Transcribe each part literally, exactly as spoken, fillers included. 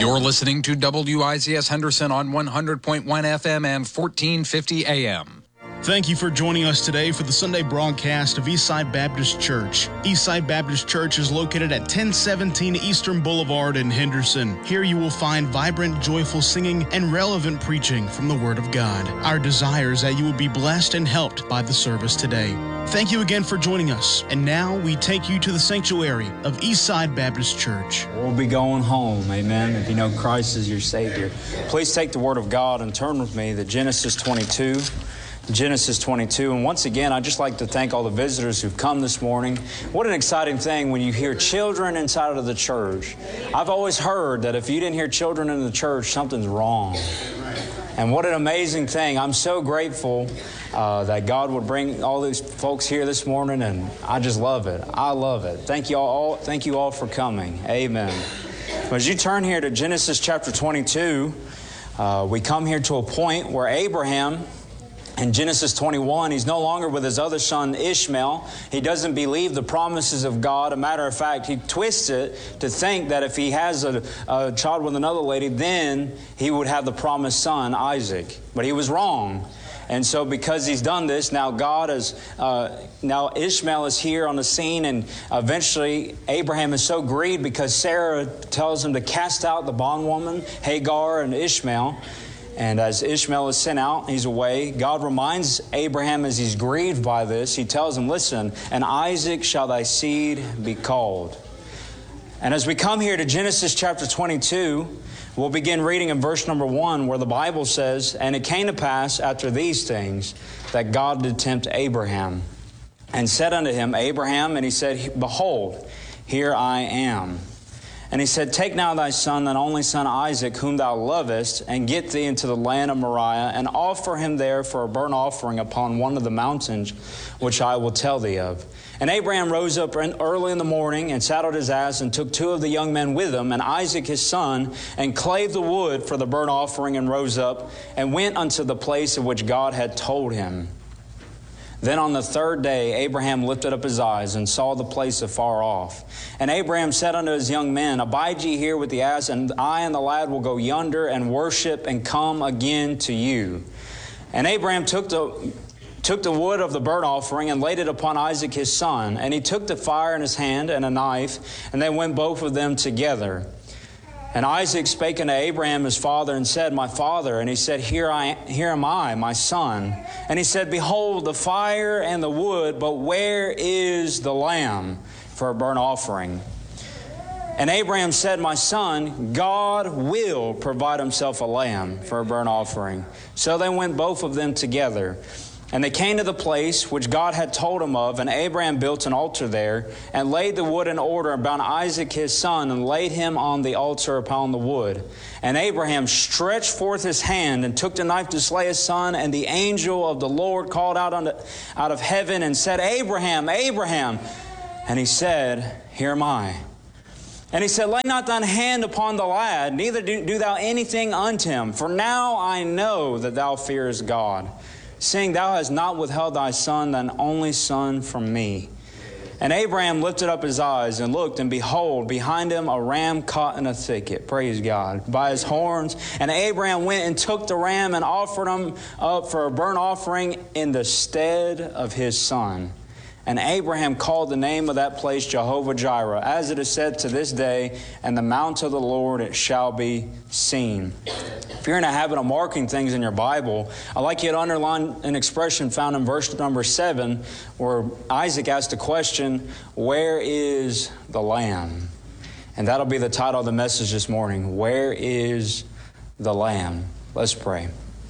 You're listening to W I Z S Henderson on one hundred point one F M and fourteen fifty A M. Thank you for joining us today for the Sunday broadcast of Eastside Baptist Church. Eastside Baptist Church is located at ten seventeen Eastern Boulevard in Henderson. Here you will find vibrant, joyful singing and relevant preaching from the Word of God. Our desire is that you will be blessed and helped by the service today. Thank you again for joining us. And now we take you to the sanctuary of Eastside Baptist Church. We'll be going home, amen, if you know Christ is your Savior. Please take the Word of God and turn with me to Genesis twenty-two. Genesis twenty-two. And once again, I'd just like to thank all the visitors who've come this morning. What an exciting thing when you hear children inside of the church. I've always heard that if you didn't hear children in the church, something's wrong. And what an amazing thing. I'm so grateful uh, that God would bring all these folks here this morning, and I just love it. I love it. Thank you all, thank you all for coming. Amen. As you turn here to Genesis chapter twenty-two, uh, we come here to a point where Abraham, in Genesis twenty-one, he's no longer with his other son Ishmael. He doesn't believe the promises of God. A matter of fact, he twists it to think that if he has a, a child with another lady, then he would have the promised son, Isaac. But he was wrong. And so because he's done this, now God is, uh, now Ishmael is here on the scene, and eventually Abraham is so grieved because Sarah tells him to cast out the bondwoman, Hagar and Ishmael. And as Ishmael is sent out, he's away, God reminds Abraham as he's grieved by this, he tells him, listen, and Isaac shall thy seed be called. And as we come here to Genesis chapter twenty-two, we'll begin reading in verse number one, where the Bible says, and it came to pass after these things that God did tempt Abraham, and said unto him, Abraham, and he said, behold, here I am. And he said, take now thy son, thine only son Isaac, whom thou lovest, and get thee into the land of Moriah, and offer him there for a burnt offering upon one of the mountains, which I will tell thee of. And Abraham rose up early in the morning, and saddled his ass, and took two of the young men with him, and Isaac his son, and clave the wood for the burnt offering, and rose up, and went unto the place of which God had told him. Then on the third day, Abraham lifted up his eyes and saw the place afar off. And Abraham said unto his young men, abide ye here with the ass, and I and the lad will go yonder and worship and come again to you. And Abraham took the, took the wood of the burnt offering and laid it upon Isaac his son. And he took the fire in his hand and a knife, and they went both of them together. And Isaac spake unto Abraham his father, and said, my father. And he said, Here I, here am I, my son. And he said, behold, the fire and the wood, but where is the lamb for a burnt offering? And Abraham said, my son, God will provide himself a lamb for a burnt offering. So they went both of them together. And they came to the place which God had told him of, and Abraham built an altar there, and laid the wood in order, and bound Isaac his son, and laid him on the altar upon the wood. And Abraham stretched forth his hand, and took the knife to slay his son, and the angel of the Lord called out unto, out of heaven, and said, Abraham, Abraham. And he said, Here am I. And he said, Lay not thine hand upon the lad, neither do, do thou anything unto him, for now I know that thou fearest God, seeing thou hast not withheld thy son, thine only son, from me. And Abraham lifted up his eyes and looked, and behold, behind him a ram caught in a thicket, praise God, by his horns. And Abraham went and took the ram and offered him up for a burnt offering in the stead of his son. And Abraham called the name of that place Jehovah-Jireh, as it is said to this day, and the mount of the Lord it shall be seen. If you're in a habit of marking things in your Bible, I'd like you to underline an expression found in verse number seven, where Isaac asked the question, where is the lamb? And that'll be the title of the message this morning, Where is the Lamb? Let's pray.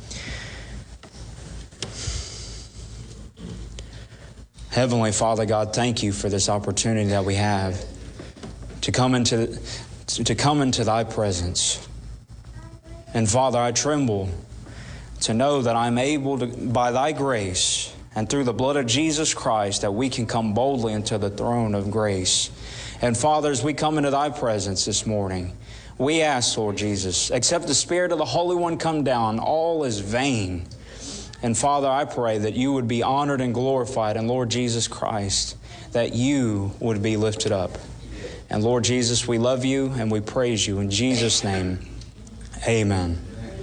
Heavenly Father God, thank you for this opportunity that we have to come into to come into thy presence. And Father, I tremble to know that I'm able to, by thy grace and through the blood of Jesus Christ, that we can come boldly into the throne of grace. And Father, as we come into thy presence this morning, we ask, Lord Jesus, except the Spirit of the Holy One come down, all is vain. And Father, I pray that you would be honored and glorified in Lord Jesus Christ, that you would be lifted up. And Lord Jesus, we love you and we praise you. In Jesus' name, amen.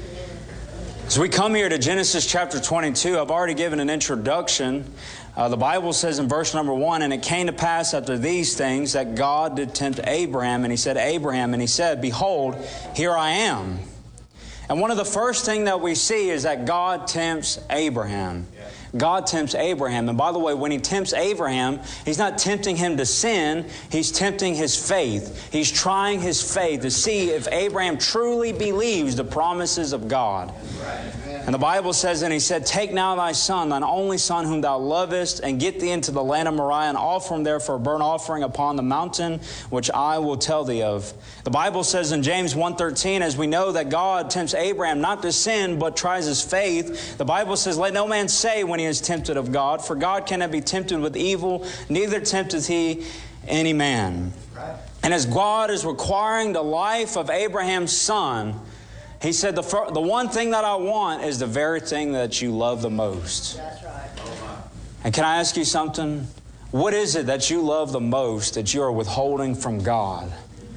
As we come here to Genesis chapter twenty-two, I've already given an introduction. Uh, the Bible says in verse number one, and it came to pass after these things that God did tempt Abraham, and he said, Abraham, and he said, behold, here I am. And one of the first things that we see is that God tempts Abraham. God tempts Abraham. And by the way, when he tempts Abraham, he's not tempting him to sin. He's tempting his faith. He's trying his faith to see if Abraham truly believes the promises of God. And the Bible says, and he said, take now thy son, thine only son whom thou lovest, and get thee into the land of Moriah, and offer him there for a burnt offering upon the mountain, which I will tell thee of. The Bible says in James one thirteen, as we know that God tempts Abraham not to sin, but tries his faith, the Bible says, let no man say when he is tempted of God, for God cannot be tempted with evil, neither tempteth he any man. And as God is requiring the life of Abraham's son, he said, the, fir- the one thing that I want is the very thing that you love the most. That's right. And can I ask you something? What is it that you love the most that you are withholding from God?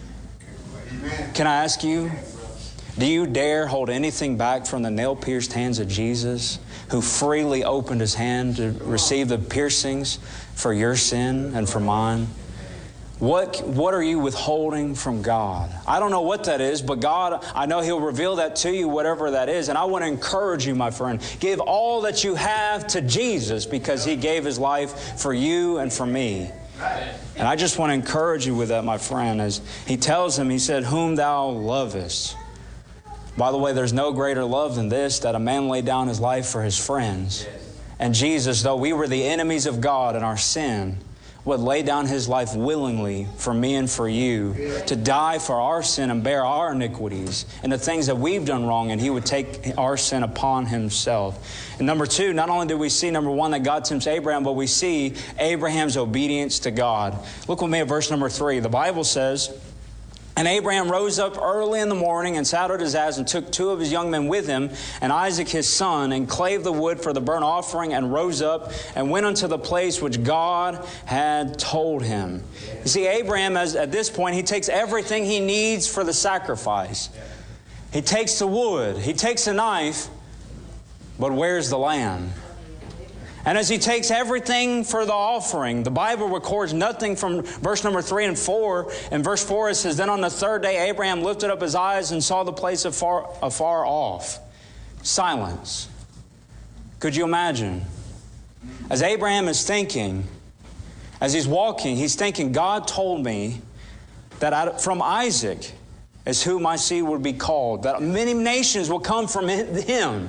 Can I ask you? Do you dare hold anything back from the nail-pierced hands of Jesus, who freely opened his hand to receive the piercings for your sin and for mine? What, what are you withholding from God? I don't know what that is, but God, I know He'll reveal that to you, whatever that is. And I want to encourage you, my friend, give all that you have to Jesus because He gave His life for you and for me. And I just want to encourage you with that, my friend, as He tells him, He said, whom thou lovest. By the way, there's no greater love than this, that a man lay down his life for his friends. And Jesus, though we were the enemies of God in our sin, would lay down His life willingly for me and for you, to die for our sin and bear our iniquities and the things that we've done wrong, and He would take our sin upon Himself. And number two, not only do we see, number one, that God tempts Abraham, but we see Abraham's obedience to God. Look with me at verse number three. The Bible says, and Abraham rose up early in the morning and saddled his ass and took two of his young men with him and Isaac his son and clave the wood for the burnt offering and rose up and went unto the place which God had told him. You see, Abraham, as, at this point, he takes everything he needs for the sacrifice. He takes the wood, he takes a knife, but where's the lamb? And as he takes everything for the offering, the Bible records nothing from verse number three and four. In verse four it says, then on the third day Abraham lifted up his eyes and saw the place afar, afar off. Silence. Could you imagine? As Abraham is thinking, as he's walking, he's thinking, God told me that I, from Isaac is who my seed would be called, that many nations will come from him.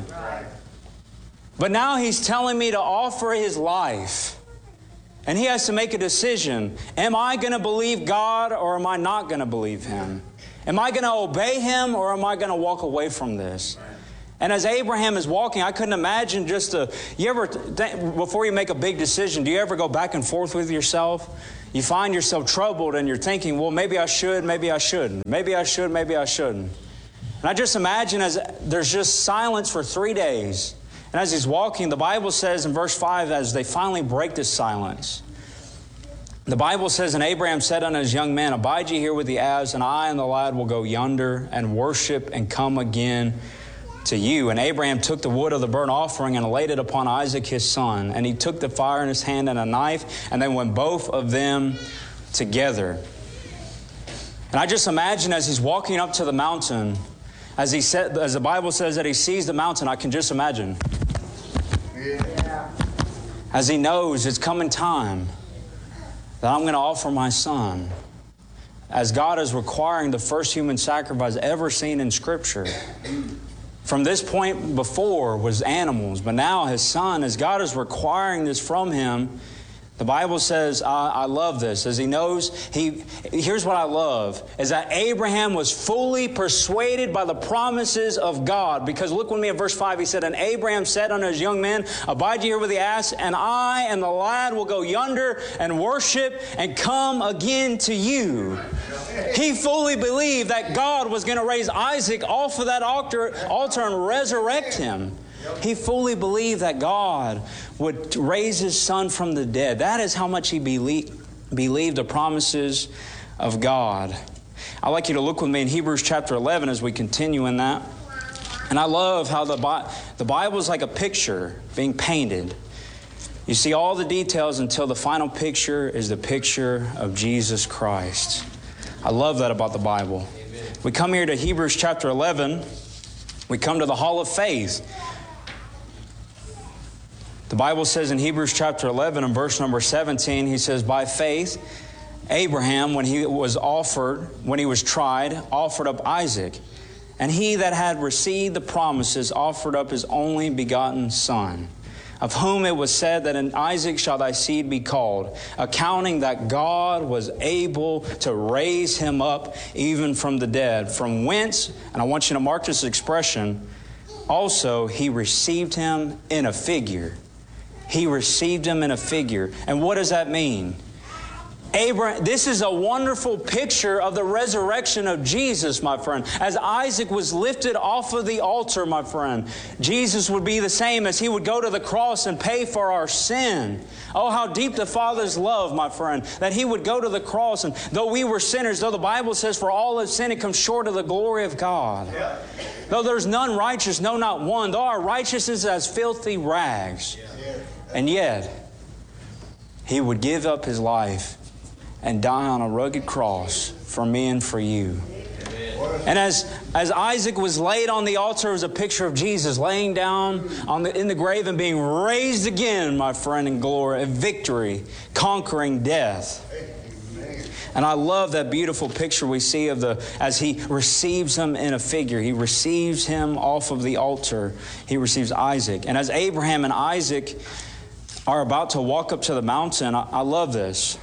But now He's telling me to offer His life. And he has to make a decision. Am I going to believe God or am I not going to believe Him? Am I going to obey Him or am I going to walk away from this? And as Abraham is walking, I couldn't imagine just a... You ever, th- before you make a big decision, do you ever go back and forth with yourself? You find yourself troubled and you're thinking, well, maybe I should, maybe I shouldn't. Maybe I should, maybe I shouldn't. And I just imagine as there's just silence for three days. And as he's walking, the Bible says in verse five, as they finally break this silence, the Bible says, and Abraham said unto his young man, abide ye here with the ass, and I and the lad will go yonder and worship and come again to you. And Abraham took the wood of the burnt offering and laid it upon Isaac his son. And he took the fire in his hand and a knife, and they went both of them together. And I just imagine as he's walking up to the mountain, as he said, as the Bible says that he sees the mountain, I can just imagine. Yeah. As he knows it's coming time that I'm going to offer my son. As God is requiring the first human sacrifice ever seen in Scripture. From this point before was animals, but now His son, as God is requiring this from him, the Bible says, I, I love this, as he knows, he. here's what I love, is that Abraham was fully persuaded by the promises of God. Because look with me at verse five, he said, and Abraham said unto his young men, abide ye here with the ass, and I and the lad will go yonder and worship and come again to you. He fully believed that God was going to raise Isaac off of that altar, altar and resurrect him. He fully believed that God would raise His son from the dead. That is how much he believed, believed the promises of God. I'd like you to look with me in Hebrews chapter eleven as we continue in that. And I love how the, Bi- the Bible is like a picture being painted. You see all the details until the final picture is the picture of Jesus Christ. I love that about the Bible. We come here to Hebrews chapter eleven. We come to the Hall of Faith. The Bible says in Hebrews chapter eleven and verse number seventeen, he says, by faith, Abraham, when he was offered, when he was tried, offered up Isaac. And he that had received the promises offered up his only begotten son, of whom it was said that in Isaac shall thy seed be called, accounting that God was able to raise him up even from the dead, from whence, and I want you to mark this expression, also he received him in a figure. He received him in a figure. And what does that mean? Abraham, this is a wonderful picture of the resurrection of Jesus, my friend. As Isaac was lifted off of the altar, my friend, Jesus would be the same as he would go to the cross and pay for our sin. Oh, how deep the Father's love, my friend, that he would go to the cross. And though we were sinners, though the Bible says for all have sinned and come short of the glory of God. Yeah. Though there's none righteous, no, not one. Though our righteousness is as filthy rags. Yeah. And yet, he would give up his life and die on a rugged cross for me and for you. And as, as Isaac was laid on the altar, it was a picture of Jesus laying down on the, in the grave and being raised again, my friend, in glory, in victory, conquering death. And I love that beautiful picture we see of the, as he receives him in a figure. He receives him off of the altar. He receives Isaac. And as Abraham and Isaac are about to walk up to the mountain, I, I love this.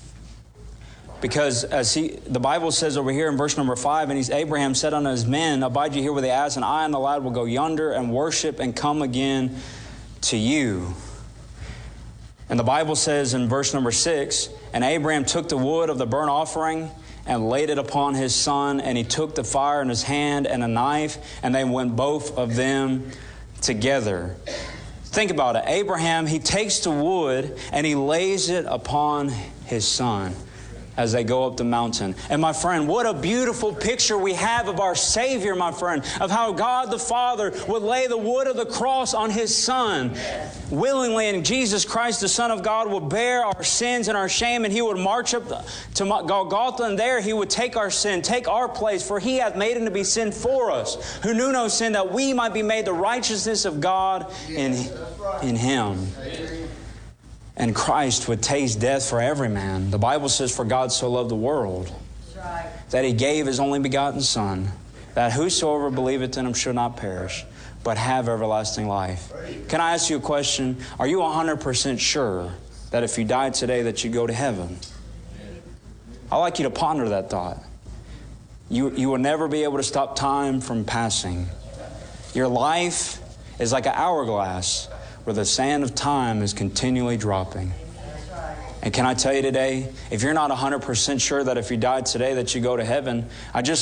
Because as he, the Bible says over here in verse number five, and he's Abraham said unto his men, abide ye here with the ass, and I and the lad will go yonder and worship and come again to you. And the Bible says in verse number six, and Abraham took the wood of the burnt offering and laid it upon his son, and he took the fire in his hand and a knife, and they went both of them together. Think about it. Abraham, he takes the wood and he lays it upon his son as they go up the mountain. And my friend, what a beautiful picture we have of our Savior, my friend, of how God the Father would lay the wood of the cross on his Son willingly, and Jesus Christ, the Son of God, would bear our sins and our shame, and he would march up to Golgotha, and there he would take our sin, take our place, for he hath made him to be sin for us, who knew no sin, that we might be made the righteousness of God in, in him. And Christ would taste death for every man. The Bible says, for God so loved the world, right, that he gave his only begotten Son, that whosoever believeth in him should not perish, but have everlasting life. Can I ask you a question? Are you one hundred percent sure that if you died today that you'd go to heaven? I'd like you to ponder that thought. You, you will never be able to stop time from passing. Your life is like an hourglass where the sand of time is continually dropping. And can I tell you today, if you're not one hundred percent sure that if you died today that you go to heaven, I just